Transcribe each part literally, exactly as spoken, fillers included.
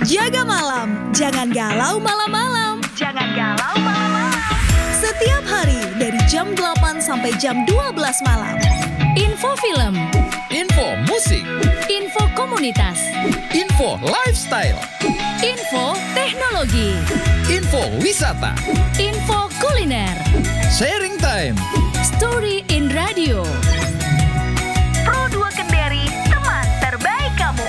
Jaga malam, jangan galau malam-malam. Jangan galau malam-malam. Setiap hari dari jam delapan sampai jam dua belas malam. Info film, Info musik, info komunitas, info lifestyle, info teknologi, info wisata, info kuliner, sharing time. story in radio. Pro dua Kendari, teman terbaik kamu.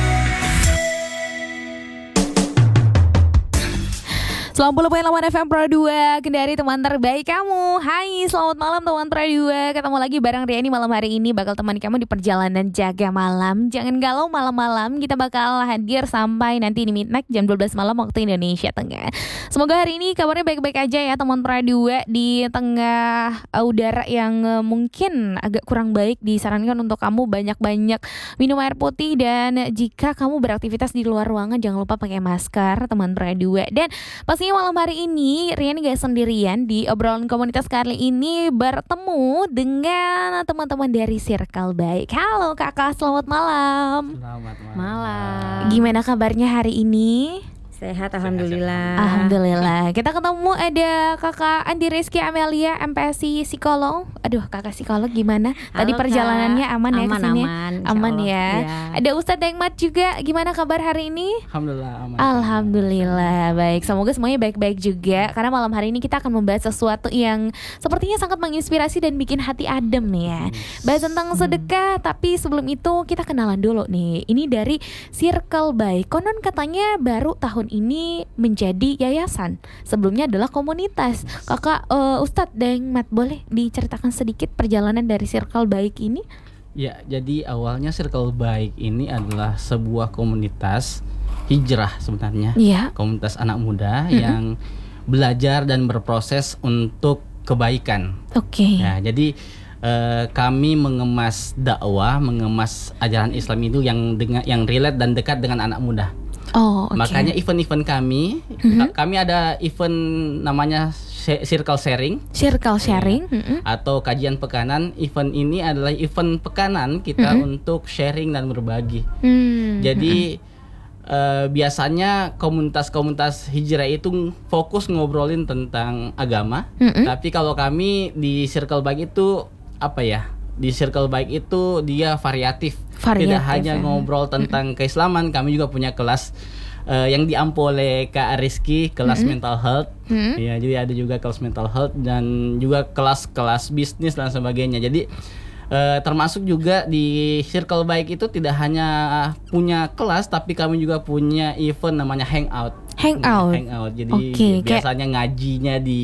sembilan puluh koma delapan F M Pro dua Kendari, teman terbaik kamu. Hai, selamat malam teman Pro dua. Ketemu lagi bareng Riani malam hari ini. Bakal temani kamu di perjalanan jaga malam. Jangan galau malam-malam. Kita bakal hadir sampai nanti di midnight jam dua belas malam waktu Indonesia Tengah. Semoga hari ini kabarnya baik-baik aja ya teman Pro dua. Di tengah udara yang mungkin agak kurang baik, disarankan untuk kamu banyak-banyak minum air putih. Dan jika kamu beraktivitas di luar ruangan, jangan lupa pakai masker teman Pro dua. Dan pasti malam hari ini Riani gak sendirian. Di obrolan komunitas kali ini bertemu dengan teman-teman dari Circle Bike. Halo kakak, selamat malam. Selamat malam. Malam. Gimana kabarnya hari ini? Sehat, alhamdulillah. Alhamdulillah. Kita ketemu ada kakak Andi Rizky Amelia, M P S I psikolog. Aduh, kakak psikolog gimana? Tadi Halo, perjalanannya Kak. aman ya Aman, kesini? aman, insya Aman Allah. ya. Ya. Ada Ustadz Dengmat juga. Gimana kabar hari ini? Alhamdulillah aman. Alhamdulillah baik. Semoga semuanya baik-baik juga. Karena malam hari ini kita akan membahas sesuatu yang sepertinya sangat menginspirasi dan bikin hati adem ya. Bahas tentang sedekah. Tapi sebelum itu kita kenalan dulu nih. Ini dari Circle Bike. Konon katanya baru tahun ini menjadi yayasan. Sebelumnya adalah komunitas. Kakak uh, Ustadz Dengmat, boleh diceritakan sedikit perjalanan dari Circle Bike ini? Ya, jadi awalnya Circle Bike ini adalah sebuah komunitas hijrah sebenarnya. Iya. Komunitas anak muda yang belajar dan berproses untuk kebaikan. Oke. Ya, jadi eh, kami mengemas dakwah, mengemas ajaran Islam itu yang dengan yang relate dan dekat dengan anak muda. Oh, oke. Makanya event-event kami, Mhm. kami ada event namanya Sh- Circle Sharing. Circle sharing. Mm-mm. Atau kajian pekanan. Event ini adalah event pekanan kita Mm-mm. untuk sharing dan berbagi. Hmm. Jadi eh, biasanya komunitas-komunitas hijrah itu fokus ngobrolin tentang agama. Mm-mm. Tapi kalau kami di Circle Bike itu apa ya? Di Circle Bike itu dia variatif. Variatif, Tidak hanya ya. ngobrol tentang keislaman, kami juga punya kelas eh, yang diampu oleh Kak Rizky, kelas Mm-mm. mental health. Mm-mm. Ya, jadi ada juga kelas mental health dan juga kelas-kelas bisnis dan sebagainya. Jadi eh, termasuk juga di Circle Bike itu tidak hanya punya kelas, tapi kami juga punya event namanya hangout. Hangout. Hangout. Jadi Oke, kayak- biasanya ngajinya di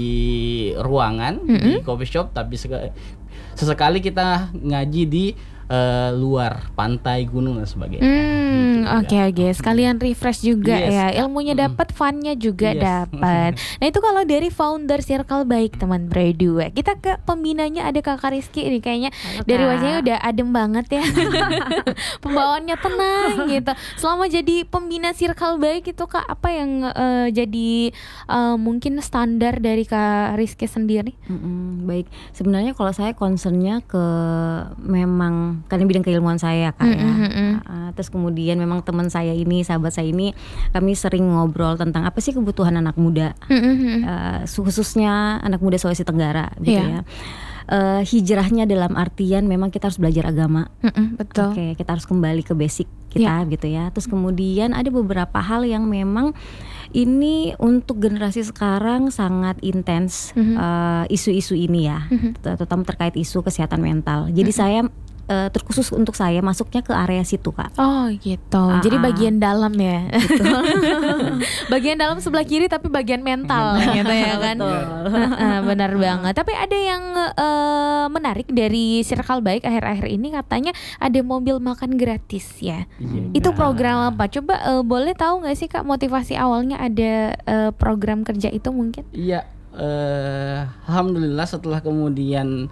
ruangan Mm-mm. di coffee shop, tapi sek- sesekali kita ngaji di eh, luar pantai, gunung dan sebagainya. Hmm, Gitu oke juga. oke. Sekalian refresh juga Yes. ya. Ilmunya Mm. dapat, funnya juga Yes. dapat. Nah, itu kalau dari founder Circle Bike teman Bro dua. Kita ke pembinanya, ada Kakak Rizky ini kayaknya. Halo, Dari Kak. wajahnya udah adem banget ya. Pembawaannya tenang gitu. Selama jadi pembina Circle Bike itu Kak, apa yang eh, jadi eh, mungkin standar dari Kak Rizky sendiri? Mm-mm, baik, sebenarnya kalau saya concernnya ke memang karena bidang keilmuan saya Kak ya. Mm-mm, mm-mm. Uh, terus kemudian memang teman saya ini, sahabat saya ini, kami sering ngobrol tentang apa sih kebutuhan anak muda, Mm-mm. uh, khususnya anak muda Sulawesi Tenggara gitu Iya. ya. Uh, hijrahnya dalam artian memang kita harus belajar agama. Mm-mm, betul. Oke, kita harus kembali ke basic kita gitu ya. Terus kemudian ada beberapa hal yang memang ini untuk generasi sekarang sangat intens, Mhm. uh, isu-isu ini ya, Mhm. terutama terkait isu kesehatan mental. Jadi saya uh, terkhusus untuk saya masuknya ke area situ Kak. Oh gitu. Ah, Jadi ah. bagian dalam ya. Bagian dalam sebelah kiri tapi bagian mental gitu ya kan. Heeh, benar banget. Tapi ada yang eh, menarik dari Circle Bike akhir-akhir ini, katanya ada mobil makan gratis ya. Iya, Itu Kak. program apa? Coba eh, boleh tahu nggak sih Kak motivasi awalnya ada eh, program kerja itu mungkin? Iya, eh, alhamdulillah setelah kemudian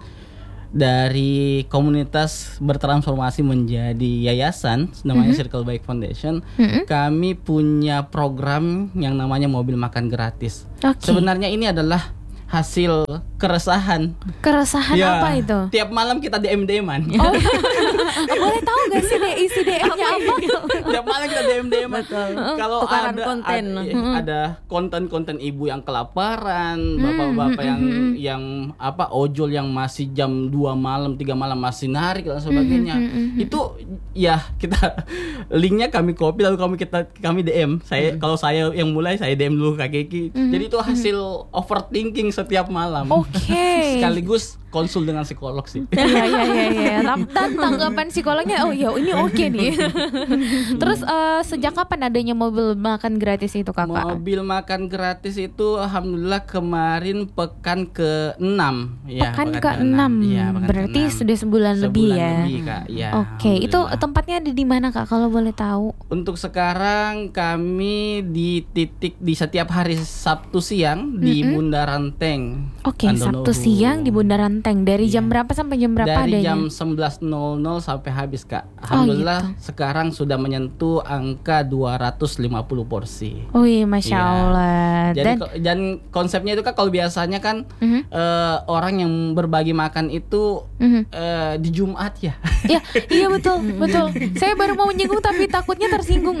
dari komunitas bertransformasi menjadi yayasan namanya Mhm. Circle Bike Foundation, Mm-mm. kami punya program yang namanya mobil makan gratis. Oke. Sebenarnya ini adalah hasil keresahan. Keresahan Ya, apa itu? Tiap malam kita D M D M-an. Oh, boleh tahu gak sih deh isi D M-nya apa? Tiap malam kita D M D M-an. Kalau Tukaran ada, konten. ada ada konten-konten ibu yang kelaparan, bapak-bapak yang yang apa ojol yang masih jam dua malam, tiga malam masih narik dan sebagainya. Itu ya kita linknya kami copy lalu kami kita kami D M. Saya kalau saya yang mulai saya D M dulu Kak Kiki. Jadi itu hasil overthinking setiap malam. Oke. Sekaligus konsul dengan psikolog sih. Iya iya iya iya. Dan tanggapan psikolognya oh ya ini oke nih. Terus eh, sejak kapan adanya mobil makan gratis itu Kakak? Mobil makan gratis itu alhamdulillah kemarin pekan ke enam ya. Pekan ke-enam. Iya, pekan Berarti keenam. sudah sebulan, lebih Sebulan ya. lebih, Kak. Ya, Oke, itu alhamdulillah. tempatnya ada di mana Kak kalau boleh tahu? Untuk sekarang kami di titik di setiap hari Sabtu siang di Bundaran Tank. Oke, Sabtu Andonohu. siang di Bundaran Tank. Dari jam Iya. berapa sampai jam berapa Dari adanya? jam sebelas nol nol sampai habis Kak. Oh, Alhamdulillah sekarang sudah menyentuh angka dua ratus lima puluh porsi. Wih, Masya Iya. Allah. Jadi Dan ko- dan konsepnya itu kan kalau biasanya kan Mhm. eh, orang yang berbagi makan itu Mhm. eh, di Jumat ya. Ya, iya betul, betul. Saya baru mau menyinggung tapi takutnya tersinggung.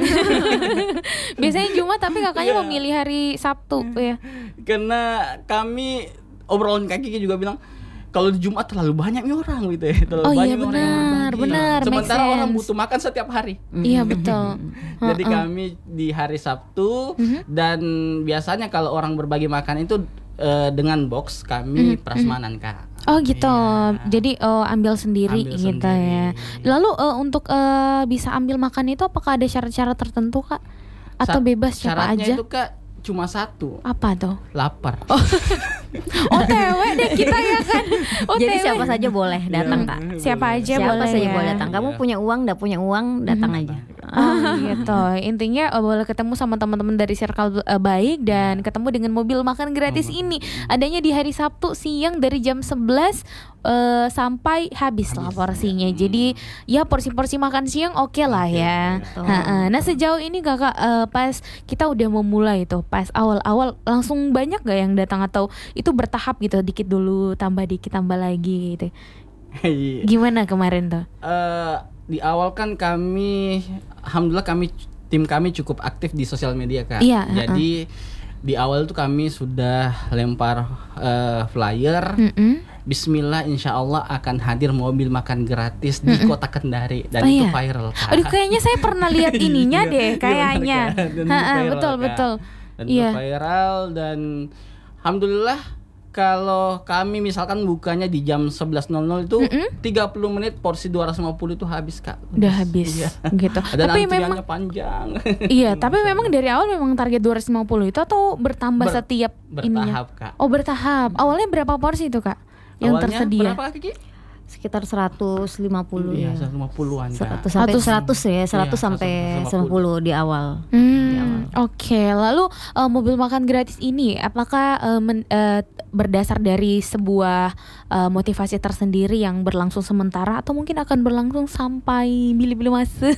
Biasanya Jumat tapi kakaknya Iya. memilih hari Sabtu ya. Karena kami obrolan Kak Kiki juga bilang kalau di Jumat terlalu banyak nih orang gitu ya. Terlalu Oh, iya, banyak orang yang benar, berbagi. benar, make Sementara orang sense. butuh makan setiap hari. Iya betul. Jadi Heeh. kami di hari Sabtu Mhm. dan biasanya kalau orang berbagi makan itu eh, dengan box kami Mhm, prasmanan Kak. Oh gitu. Iya. Jadi eh, ambil sendiri Ambil gitu ya. sendiri. Lalu eh, untuk eh, bisa ambil makan itu apakah ada syarat-syarat tertentu Kak? Atau Sa- bebas siapa Syaratnya aja? itu Kak cuma satu, Apa tuh? lapar. O T W deh kita ya kan. O T W. Jadi siapa saja boleh datang Iya. Kak. Siapa aja Siapa boleh saja ya. boleh datang. Kamu Iya. punya uang, enggak punya uang, datang aja. Oh gitu. Intinya eh, boleh ketemu sama teman-teman dari circle eh, baik dan ketemu dengan mobil makan gratis ini. Adanya di hari Sabtu siang dari jam sebelas eh, sampai habis lah porsinya. Jadi ya porsi-porsi makan siang oke lah ya. betul. Ha-ha. Nah sejauh ini Kakak eh, pas kita udah mau mulai tuh, pas awal-awal langsung banyak gak yang datang atau itu bertahap gitu, dikit dulu tambah dikit tambah lagi gitu. Iya. Gimana kemarin tuh? Eh, di awal kan kami alhamdulillah kami tim kami cukup aktif di sosial media Kak. Iya, Jadi di awal tuh kami sudah lempar eh, flyer. Mm-mm. Bismillah insya Allah akan hadir mobil makan gratis di kota Kendari dan Oh, itu iya. viral Kak. Aduh kayaknya saya pernah lihat ininya Iya, deh iya, kayaknya. benar, Kak. Dan itu Ha-ha, viral, betul Kak. betul. Dan Iya. itu viral dan alhamdulillah kalau kami misalkan bukanya di jam sebelas nol nol itu tiga puluh menit porsi dua ratus lima puluh itu habis Kak. Udah habis Iya. gitu. Dan Tapi antriannya memang panjang. iya, tapi memang dari awal memang target dua ratus lima puluh itu atau bertambah Ber- setiap ininya? bertahap Kak. Oh, bertahap. Awalnya berapa porsi itu, Kak? Yang Awalnya tersedia? berapa Kak Kiki? Sekitar seratus lima puluh Iya, ya. seratus lima puluhan Kak. seratus sampai Seratus. seratus ya, seratus Iya, sampai seratus lima sembilan puluh di awal. Hmm, oke. Lalu eh, mobil makan gratis ini apakah eh, men- eh, berdasar dari sebuah eh, motivasi tersendiri yang berlangsung sementara atau mungkin akan berlangsung sampai bili-bili masa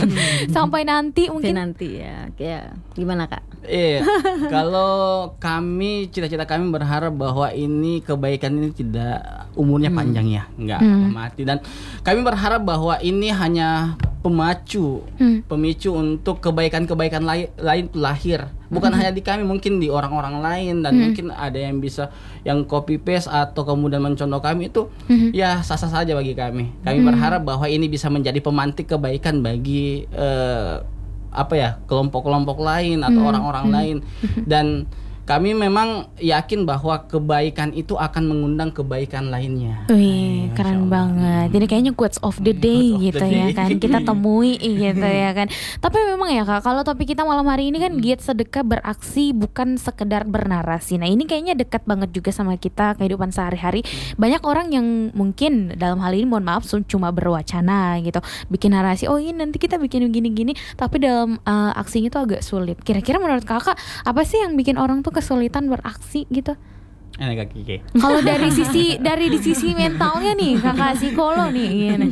sampai nanti Mungkin mungkin? nanti ya. Kayak gimana Kak? Iya, kalau kami cita-cita kami berharap bahwa ini kebaikan ini tidak umurnya panjang ya, nggak Hmm. mati dan kami berharap bahwa ini hanya pemacu, Hmm. pemicu untuk kebaikan-kebaikan lai- lain itu lahir. Bukan hanya di kami, mungkin di orang-orang lain dan Hmm. mungkin ada yang bisa yang copy paste atau kemudian mencontoh kami itu Hmm. ya sah-sah saja bagi kami. Kami berharap bahwa ini bisa menjadi pemantik kebaikan bagi eh, apa ya kelompok-kelompok lain atau orang-orang lain dan kami memang yakin bahwa kebaikan itu akan mengundang kebaikan lainnya. Wih, Masya keren Allah. banget. Ini kayaknya quotes of the day Quotes of gitu the ya day. kan. Kita temui gitu ya kan. Tapi memang ya Kak, kalau topik kita malam hari ini kan giat sedekah beraksi bukan sekedar bernarasi. Nah, ini kayaknya dekat banget juga sama kita kehidupan sehari-hari. Banyak orang yang mungkin dalam hal ini mohon maaf cuma berwacana gitu. Bikin narasi, oh ini nanti kita bikin gini-gini, tapi dalam uh, aksinya itu agak sulit. Kira-kira menurut Kakak apa sih yang bikin orang tuh kesulitan beraksi gitu? Enak Kak Kiki. Kalau dari sisi dari di sisi mentalnya nih kakak psikolog nih gimana?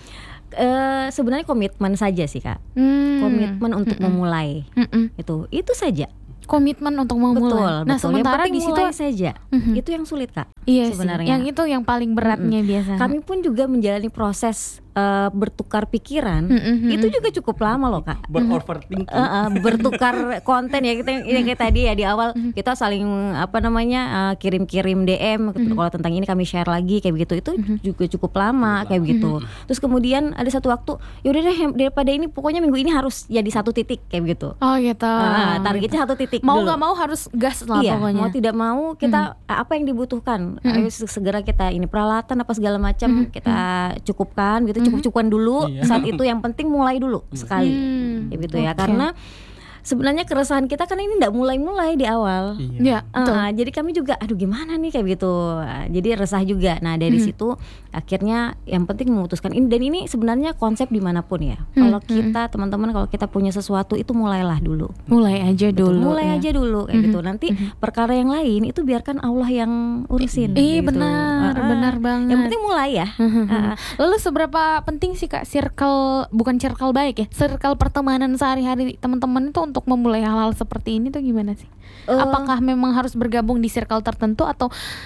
Eh, sebenarnya komitmen saja sih Kak. Hmm. Komitmen untuk memulai Mm-mm. itu itu saja. Komitmen untuk memulai. Betul, Nah, betul. sementara Yang di penting situ mulai saja. Mhm. Itu yang sulit, Kak. iya sebenarnya. sih. Yang itu yang paling beratnya biasanya. Kami pun juga menjalani proses uh, bertukar pikiran. Mhm. Itu juga cukup lama loh, Kak. Beroverthinking. Uh, uh, bertukar konten ya kita ini kayak tadi ya di awal kita saling apa namanya uh, kirim-kirim D M kalau tentang ini kami share lagi kayak begitu itu juga cukup lama kayak begitu. Terus kemudian ada satu waktu yaudah deh daripada ini pokoknya minggu ini harus jadi satu titik kayak begitu. Oh gitu. Uh, targetnya satu titik Mau dulu. nggak mau harus gas lah Iya, pokoknya. mau tidak mau kita apa yang dibutuhkan, ayo segera kita ini peralatan apa segala macam kita cukupkan gitu, cukup-cukupan dulu. Iya. Saat itu yang penting mulai dulu sekali, Hmm, ya gitu ya. oke. Karena sebenarnya keresahan kita kan ini tidak mulai-mulai di awal. Iya. Ya, Ah, betul. jadi kami juga aduh gimana nih kayak gitu. Ah, jadi resah juga. Nah dari situ akhirnya yang penting memutuskan ini dan ini sebenarnya konsep dimanapun ya. Kalau kita teman-teman kalau kita punya sesuatu itu mulailah dulu. Mulai aja Betul, dulu. mulai ya. aja dulu kayak gitu. Nanti perkara yang lain itu biarkan Allah yang urusin. Iya gitu. benar, Ah, ah. benar banget. Yang penting mulai ya. Ah, ah. Lalu seberapa penting sih Kak circle, bukan circle baik ya, circle pertemanan sehari-hari teman-teman itu untuk memulai hal-hal seperti ini tuh gimana sih? Eh, Apakah memang harus bergabung di circle tertentu atau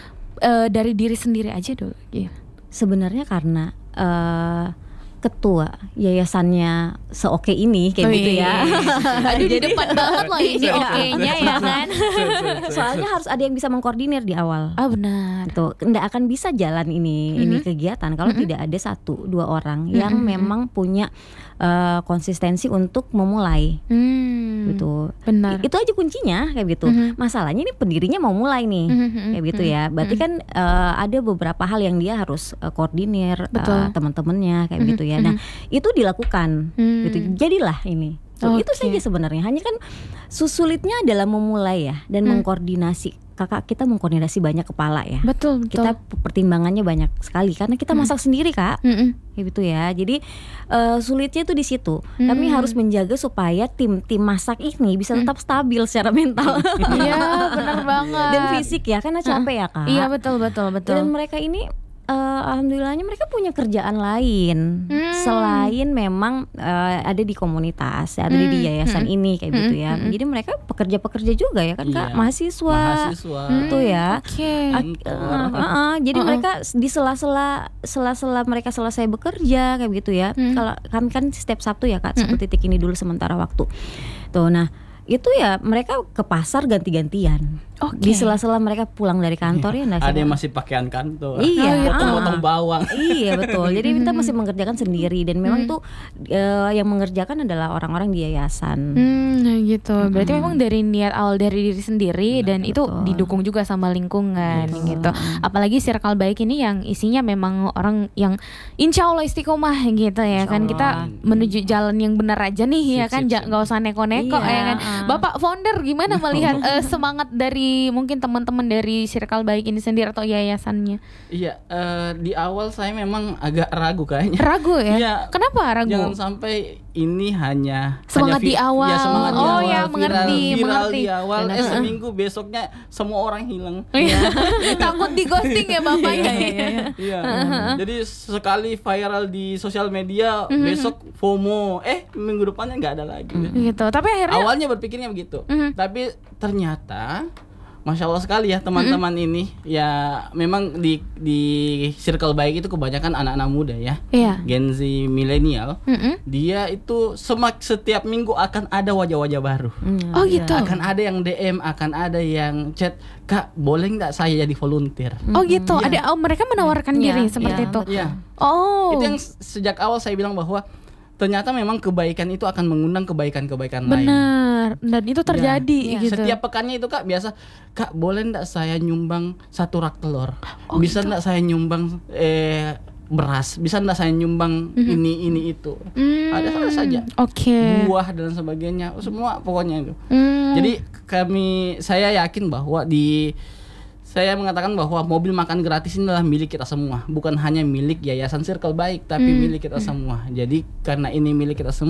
eh, dari diri sendiri aja dulu? Gitu. Sebenarnya karena eh, ketua yayasannya seoke ini kayak gitu ya. Aduh di depan banget loh ini Iya. oke-nya ya kan. Soalnya harus ada yang bisa mengkoordinir di awal. Ah benar. Gitu. Nggak akan bisa jalan ini ini kegiatan kalau tidak ada satu dua orang yang memang punya eh, konsistensi untuk memulai. Hmm. Gitu. Benar. I- Itu aja kuncinya kayak gitu. Masalahnya ini pendirinya mau mulai nih. Kayak gitu ya. Berarti kan eh, ada beberapa hal yang dia harus eh, koordinir eh, Betul. teman-temannya kayak gitu ya. Nah, itu dilakukan Hmm. gitu. Jadilah ini. So, Itu Oke. saja sebenarnya. Hanya kan susulitnya adalah memulai ya dan mengkoordinasi. Kakak kita mengkoordinasi banyak kepala ya. Betul, betul. Kita pertimbangannya banyak sekali karena kita masak sendiri, Kak. Mm-mm. Kayak gitu ya. Jadi eh, sulitnya itu di situ. Kami harus menjaga supaya tim-tim masak ini bisa tetap stabil secara mental Iya, benar banget. dan fisik ya, karena capek ya, Kak. Iya, betul, betul, betul. Dan mereka ini eh, alhamdulillahnya mereka punya kerjaan lain Hmm. selain memang eh, ada di komunitas, ada di Hmm. yayasan Hmm. ini kayak gitu ya. Hmm. Jadi mereka pekerja-pekerja juga ya kan, Kak, Iya. mahasiswa. Mahasiswa. Itu ya. Oke. Ak- eh, eh, eh, jadi mereka di sela-sela sela-sela mereka selesai bekerja kayak gitu ya. Kalau kami kan setiap Sabtu ya, Kak, satu titik ini dulu sementara waktu. Tuh, nah itu ya mereka ke pasar ganti-gantian. Oke. Di sela-sela mereka pulang dari kantor ya. nah, Ada yang sama- masih pakaian kantor. Iya, Potong-potong ah. bawang. Iya betul. Jadi kita masih mengerjakan sendiri dan memang itu eh, yang mengerjakan adalah orang-orang di yayasan. Hmm, nah gitu. Berarti memang dari niat awal dari diri sendiri dan itu betul. didukung juga sama lingkungan gitu. Apalagi circle baik ini yang isinya memang orang yang insya Allah istiqomah gitu ya kan. Kita menuju jalan yang benar aja nih ya Sip, kan. sip, Ja- sip. Nggak usah neko-neko Iya, ya kan. ah. Bapak founder gimana melihat eh, semangat dari mungkin teman-teman dari circle baik ini sendiri atau yayasannya? Iya, eh, di awal saya memang agak ragu kayaknya. Ragu ya? Iya. Kenapa ragu? Jangan sampai ini hanya Semangat hanya di awal. Ya, semangat di Oh, awal. ya, viral, mengerti, viral mengerti. di awal. Eh seminggu besoknya semua orang hilang. Iya. Takut di ghosting ya Bapak ya. Iya. Jadi sekali viral di sosial media, besok FOMO. Eh minggu depannya nggak ada lagi. Gitu. Tapi akhirnya Awalnya berpikirnya begitu, Mhm. tapi ternyata Masya Allah sekali ya teman-teman ini. Ya memang di di circle baik itu kebanyakan anak-anak muda ya, Iya. Gen Z milenial. Mm-mm. Dia itu semak setiap minggu akan ada wajah-wajah baru. Hmm, Oh iya. gitu. Akan ada yang D M, akan ada yang chat, Kak boleh nggak saya jadi volunteer? Oh gitu. Ada oh, mereka menawarkan Iya, diri seperti iya, itu. betul. Iya. Oh. Itu yang s- sejak awal saya bilang bahwa ternyata memang kebaikan itu akan mengundang kebaikan-kebaikan lain. benar. Dan itu terjadi Iya. gitu. Setiap pekannya itu Kak biasa, Kak boleh ndak saya nyumbang satu rak telur? Oh, Bisa gitu. ndak saya nyumbang eh beras? Bisa ndak saya nyumbang ini ini itu? Hmm, Ada ada saja. Oke. Buah dan sebagainya, semua pokoknya itu. Hmm. Jadi kami saya yakin bahwa di saya mengatakan bahwa mobil makan gratis ini adalah milik kita semua, bukan hanya milik Yayasan Circle Baik, tapi milik kita semua. Jadi karena ini milik kita semua,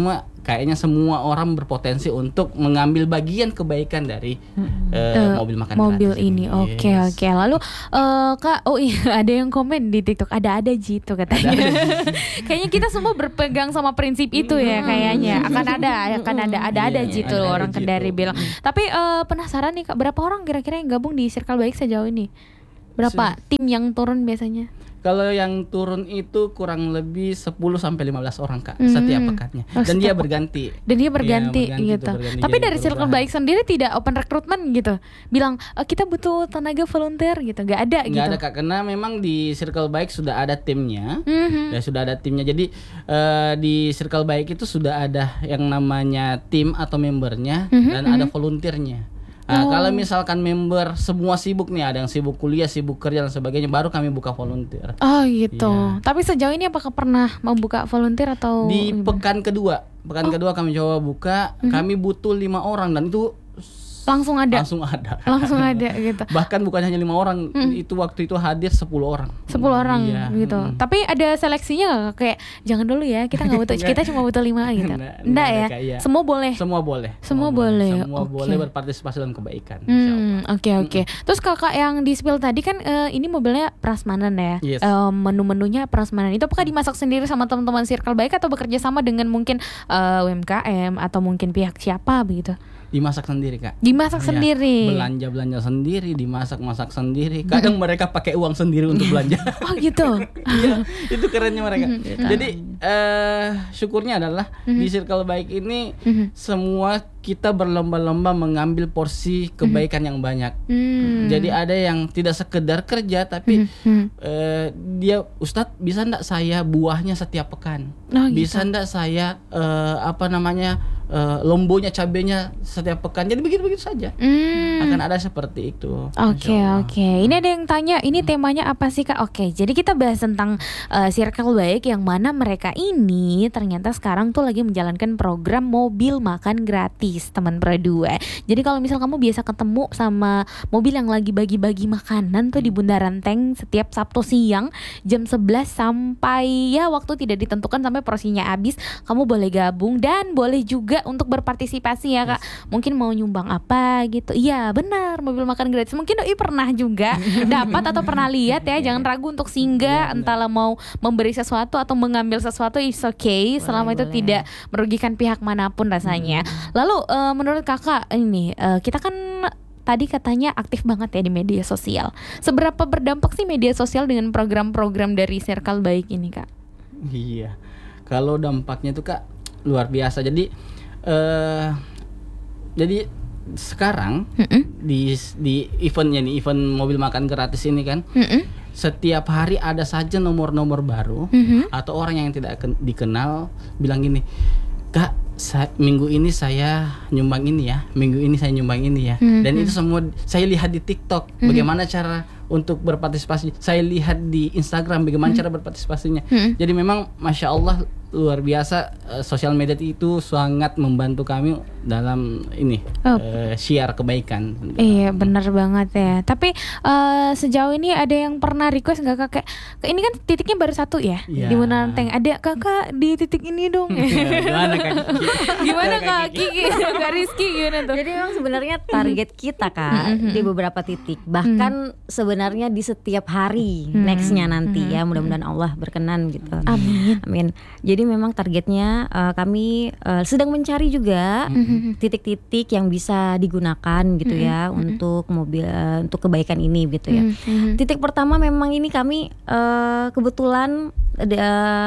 kayaknya semua orang berpotensi untuk mengambil bagian kebaikan dari uh, Eh, mobil makan mobil gratis ini. Oke Yes. oke. Lalu eh, Kak, oh iya ada yang komen di TikTok, ada-ada Jitu katanya. Kayaknya kita semua berpegang sama prinsip itu ya kayaknya. Akan ada, akan ada, ada-ada Iya, Jitu ada-ada orang Jitu. Kendari bilang. Tapi eh, penasaran nih Kak, berapa orang kira-kira yang gabung di Circle Baik sejauh ini? Berapa tim yang turun biasanya? Kalau yang turun itu kurang lebih sepuluh sampai lima belas orang Kak Hmm. setiap pekannya. Oh, Dan dia setiap- berganti. Dan dia Iya, berganti berganti gitu. tuh, berganti Tapi jadi dari Circle perubahan. Baik sendiri tidak open recruitment gitu. Bilang "Eh, kita butuh tenaga volunteer gitu. Gak ada Nggak gitu. ada Kak, karena memang di Circle Baik sudah ada timnya. Mhm. Ya sudah ada timnya. Jadi eh, di Circle Baik itu sudah ada yang namanya tim atau membernya Mhm, dan ada volunteernya. Nah, Oh. kalau misalkan member semua sibuk nih, ada yang sibuk kuliah, sibuk kerja dan sebagainya, baru kami buka volunteer. Oh gitu. Iya. Tapi sejauh ini apakah pernah membuka volunteer atau Di gimana? pekan kedua, pekan Oh. kedua kami coba buka, Mhm. kami butuh lima orang dan itu langsung ada? langsung ada. Langsung ada gitu. Bahkan bukan hanya lima orang, Hmm. itu waktu itu hadir sepuluh orang. sepuluh orang Iya, gitu. mm. Tapi ada seleksinya gak? Kayak jangan dulu ya, kita nggak butuh, kita cuma butuh lima gitu. Nggak- Enggak nggak ada ya? kayak- Semua boleh. Semua boleh. Semua boleh, Semua oke. boleh berpartisipasi dalam kebaikan. insya Allah. Hmm, oke oke. Terus kakak yang di spill tadi kan eh, ini mobilnya prasmanan ya. Yes. Eh, menu-menunya prasmanan. Itu apakah dimasak sendiri sama teman-teman Circle Baik atau bekerja sama dengan mungkin eh, U M K M atau mungkin pihak siapa begitu? Dimasak sendiri Kak. Dimasak Iya, sendiri. Belanja belanja sendiri, dimasak masak sendiri. Kadang mereka pakai uang sendiri untuk belanja. Oh gitu. Iya, itu kerennya mereka. Gitu. Jadi eh syukurnya adalah di Circle Baik ini Mhm. semua kita berlomba-lomba mengambil porsi kebaikan yang banyak. Hmm. Jadi ada yang tidak sekedar kerja tapi Hmm. eh, dia Ustadz bisa ndak saya buahnya setiap pekan? Oh, gitu. Bisa ndak saya eh, apa namanya eh, lombonya cabenya setiap pekan? Jadi begitu-begitu saja. Hmm. Akan ada seperti itu. Oke Insya Allah. oke. Ini ada yang tanya, ini temanya apa sih Kak? Oke, jadi kita bahas tentang uh, Circle Baik yang mana mereka ini ternyata sekarang tuh lagi menjalankan program mobil makan gratis, teman berdua. Jadi kalau misal kamu biasa ketemu sama mobil yang lagi bagi-bagi makanan tuh di Bundaran Tank setiap Sabtu siang jam sebelas sampai ya waktu tidak ditentukan sampai porsinya habis, kamu boleh gabung dan boleh juga untuk berpartisipasi ya Kak. Mungkin mau nyumbang apa gitu. Iya benar, mobil makan gratis. Mungkin Doi pernah juga dapat atau pernah lihat ya. Jangan ragu untuk singgah, entahlah mau memberi sesuatu atau mengambil sesuatu, is okay selama itu tidak merugikan pihak manapun rasanya. Lalu eh, menurut kakak ini eh, kita kan tadi katanya aktif banget ya di media sosial. Seberapa berdampak sih media sosial dengan program-program dari Circle Baik ini Kak? Iya. Kalau dampaknya itu Kak luar biasa. Jadi eh jadi sekarang Mm-mm. di di eventnya nih, event mobil makan gratis ini kan, Mm-mm. setiap hari ada saja nomor-nomor baru Mhm. atau orang yang tidak ken- dikenal bilang gini, Kak, sa- minggu ini saya nyumbang ini ya, minggu ini saya nyumbang ini ya. Mhm. Dan itu semua saya lihat di TikTok, bagaimana cara untuk berpartisipasi. Saya lihat di Instagram bagaimana cara berpartisipasinya. Mhm. Jadi memang masya Allah luar biasa, eh, sosial media itu sangat membantu kami dalam ini Oh. eh, share kebaikan. Iya benar banget ya. Tapi eh, sejauh ini ada yang pernah request nggak kakak? Ini kan titiknya baru satu ya Iya. di Bundaran Tank. Ada kakak di titik ini dong. Gimana Kak Kiki? Gimana Kak kak Kiki? Kiki? Kak Rizky gimana tuh? Jadi memang sebenarnya target kita Kak di beberapa titik, bahkan sebenarnya di setiap hari nextnya nanti ya, mudah-mudahan Allah berkenan gitu. Amin. Amin. Jadi memang targetnya eh, kami eh, sedang mencari juga titik-titik yang bisa digunakan gitu ya untuk mobil eh, untuk kebaikan ini gitu ya. Mhm. Titik pertama memang ini kami eh, kebetulan ada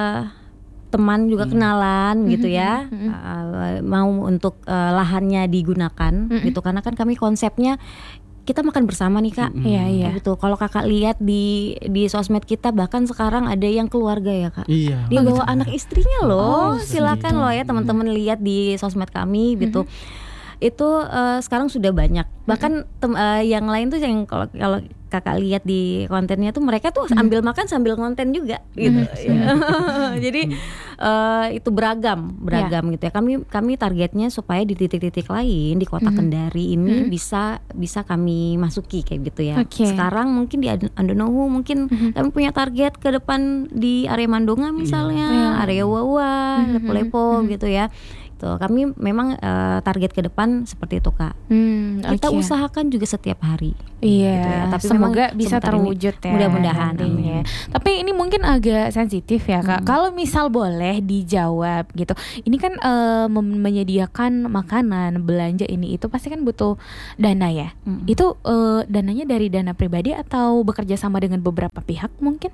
teman juga kenalan gitu ya, eh, mau untuk eh, lahannya digunakan gitu, karena kan kami konsepnya kita makan bersama nih Kak. Iya iya. Gitu. Kalau Kakak lihat di di sosmed kita, bahkan sekarang ada yang keluarga ya Kak. Iya. Dia bawa anak istrinya loh. Oh, Silakan loh ya teman-teman lihat di sosmed kami gitu. Itu eh, sekarang sudah banyak. Bahkan tem- eh, yang lain tuh yang kalau kalau Kakak lihat di kontennya tuh mereka tuh ambil makan sambil konten juga gitu. Ya. Jadi eh, itu beragam, beragam gitu ya. Kami kami targetnya supaya di titik-titik lain di Kota Kendari ini bisa bisa kami masuki kayak gitu ya. Oke. Sekarang mungkin di Ad- Andonowu mungkin kami punya target ke depan di area Mandonga misalnya, area Wawa, Lepo-Lepo gitu ya. Itu gitu. Kami memang uh, target ke depan seperti itu Kak. Hmm, Kita oke. usahakan juga setiap hari. Iya, gitu ya. Tapi semoga memang bisa sebentar ini terwujud ya. mudah-mudahan, nantinya. amin. Tapi ini mungkin agak sensitif ya Kak. Kalau misal boleh dijawab gitu, ini kan eh, mem- menyediakan makanan, belanja ini itu pasti kan butuh dana ya. Mm-mm. Itu eh, dananya dari dana pribadi atau bekerja sama dengan beberapa pihak mungkin?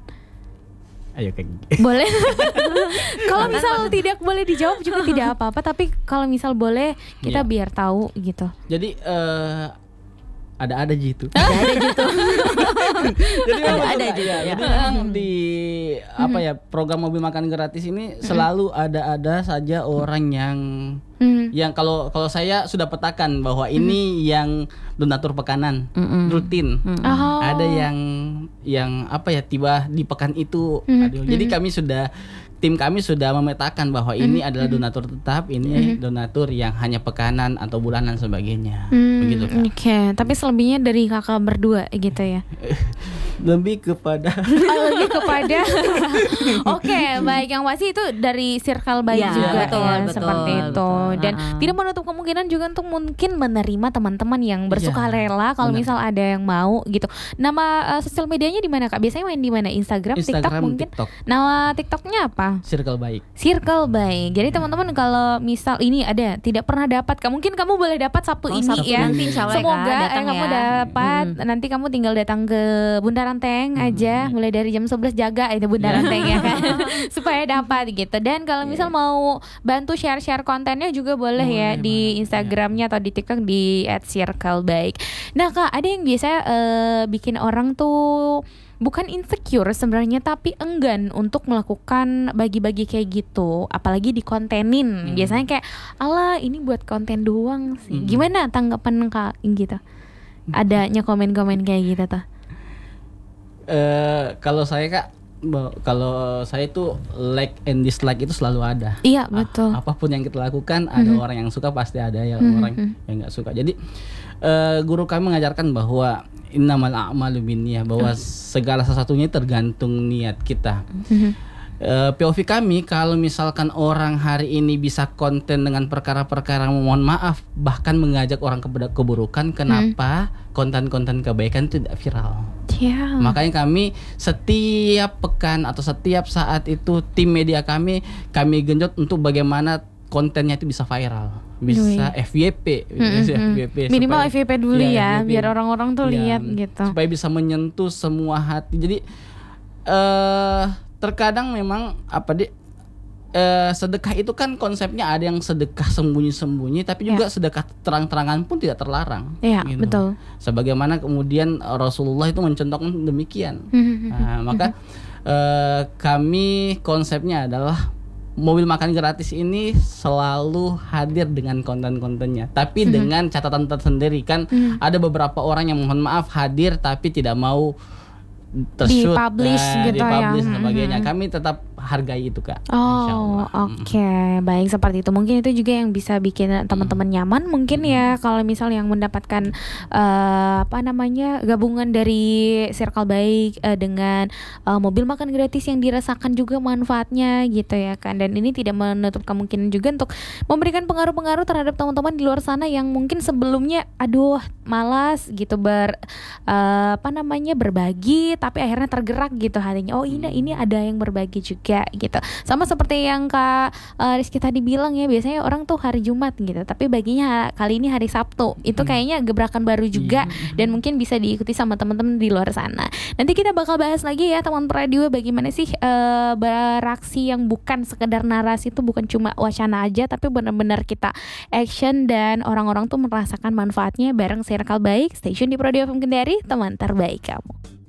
Ayo kayak Boleh. Kalau misal tidak boleh dijawab juga tidak apa-apa. Tapi kalau misal boleh kita Iya. biar tahu gitu. Jadi eh, ada-ada gitu. Ada gitu. Jadi memang Ada-ada betul, juga ya. ya. Jadi memang di apa ya program mobil makan gratis ini selalu ada-ada saja orang yang Hmm. yang kalau kalau saya sudah petakan bahwa ini yang donatur pekanan Mm-mm. rutin. Oh. Ada yang yang apa ya tiba di pekan itu. Mhm, Aduh, jadi kami sudah tim kami sudah memetakan bahwa ini adalah donatur tetap, ini donatur yang hanya pekanan atau bulanan sebagainya. Hmm, Begitu Kak. Oke, tapi selebihnya dari kakak berdua gitu ya. Lebih kepada Oh, lebih kepada Oke, baik yang pasti itu dari circle baik Ya, juga betul, ya betul, seperti itu. betul. Dan Uh-uh. tidak menutup kemungkinan juga untuk mungkin menerima teman-teman yang bersukarela kalau benar. misal ada yang mau gitu. Nama uh, sosial medianya di mana Kak? Biasanya main di mana? Instagram, TikTok Instagram, mungkin? TikTok, Nama TikToknya apa? circle baik. Circle baik. Jadi teman-teman kalau misal ini ada tidak pernah dapat, Kak, mungkin kamu boleh dapat Sabtu Oh, ini Sabtu ya. nanti insya Allah ya, Semoga Kak, eh, datang kamu ya. dapat. Mm. Nanti kamu tinggal datang ke Bundaran Teng aja, mulai dari jam sebelas jaga itu Bundaran Teng ya kan, supaya dapat gitu. Dan kalau misal mau bantu share-share kontennya juga boleh, ya Boleh di banget, Instagramnya atau di TikTok di et circle baik. Nah Kak, ada yang biasa eh, bikin orang tuh bukan insecure sebenarnya tapi enggan untuk melakukan bagi-bagi kayak gitu, apalagi dikontenin. Biasanya kayak alah ini buat konten doang sih. Hmm. Gimana tanggapan Kak gitu? Adanya komen-komen kayak gitu tuh. Eh kalau saya Kak, ba- kalau saya itu like and dislike itu selalu ada. Iya betul. Ah, apapun yang kita lakukan ada orang yang suka pasti ada yang Mhm. orang yang nggak suka. Jadi eh, guru kami mengajarkan bahwa innamal a'malu binniyah, bahwa segala sesuatunya tergantung niat kita. Mhm. Eh, P O V kami kalau misalkan orang hari ini bisa konten dengan perkara-perkara mohon maaf bahkan mengajak orang kepada keburukan, kenapa konten-konten kebaikan itu tidak viral? Ya. Makanya kami setiap pekan atau setiap saat itu tim media kami kami genjot untuk bagaimana kontennya itu bisa viral, bisa F Y P, bisa Mm-mm. F Y P Minimal supaya- F Y P dulu Iya, ya, F Y P. biar orang-orang tuh Iya, lihat gitu. supaya bisa menyentuh semua hati. Jadi eh terkadang memang apa di eh, sedekah itu kan konsepnya ada yang sedekah sembunyi-sembunyi, tapi juga sedekah terang-terangan pun tidak terlarang. Iya, gitu. betul. Sebagaimana kemudian Rasulullah itu mencontohkan demikian. Mhm. Nah, maka eh, kami konsepnya adalah mobil makan gratis ini selalu hadir dengan konten-kontennya, tapi dengan catatan tersendiri kan. Ada beberapa orang yang mohon maaf hadir tapi tidak mau tershoot, Di-publish nah, gitu ya. di-publish dan sebagainya. Mhm. Kami tetap hargai itu Kak. Oh, Insyaallah. oke, baik seperti itu. Mungkin itu juga yang bisa bikin teman-teman nyaman, mungkin ya kalau misal yang mendapatkan eh, apa namanya gabungan dari Circle Baik eh, dengan eh, mobil makan gratis yang dirasakan juga manfaatnya gitu ya kan. Dan ini tidak menutup kemungkinan juga untuk memberikan pengaruh-pengaruh terhadap teman-teman di luar sana yang mungkin sebelumnya aduh malas gitu ber eh, apa namanya berbagi, tapi akhirnya tergerak gitu hatinya. Oh ini ini ada yang berbagi juga gitu. Sama seperti yang Kak uh, Rizky tadi bilang ya, biasanya orang tuh hari Jumat gitu, tapi baginya kali ini hari Sabtu. Itu kayaknya gebrakan baru juga dan mungkin bisa diikuti sama teman-teman di luar sana. Nanti kita bakal bahas lagi ya teman radio, bagaimana sih uh, beraksi yang bukan sekedar narasi, itu bukan cuma wacana aja, tapi benar-benar kita action dan orang-orang tuh merasakan manfaatnya bareng Circle Baik, stasiun di Prodi F M Kendari, teman terbaik kamu.